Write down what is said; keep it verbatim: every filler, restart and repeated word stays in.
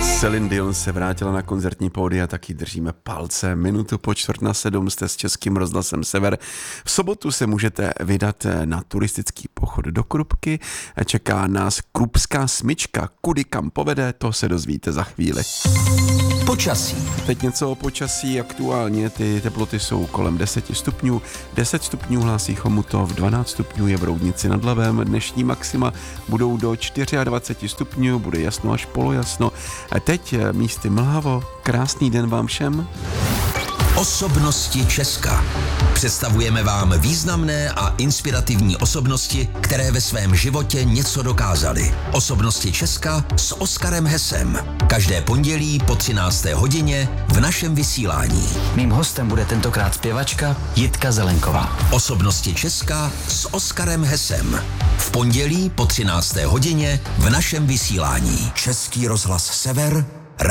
Celine Dion se vrátila na koncertní pódia, taky držíme palce. Minutu po čtvrt na sedm jste s Českým rozhlasem Sever. V sobotu se můžete vydat na turistický pochod do Krupky. Čeká nás krupská smyčka. Kudy kam povede, to se dozvíte za chvíli. Počasí. Teď něco o počasí. Aktuálně ty teploty jsou kolem deset stupňů. deset stupňů hlásí Chomutov, dvanáct stupňů je v Roudnici nad Labem. Dnešní maxima budou do dvacet čtyři stupňů, bude jasno až polojasno. Teď místy mlhavo. Krásný den vám všem. Osobnosti Česka. Představujeme vám významné a inspirativní osobnosti, které ve svém životě něco dokázaly. Osobnosti Česka s Oskarem Hesem. Každé pondělí po třinácté hodině v našem vysílání. Mým hostem bude tentokrát zpěvačka Jitka Zelenková. Osobnosti Česka s Oskarem Hesem. V pondělí po třinácté hodině v našem vysílání. Český rozhlas Sever.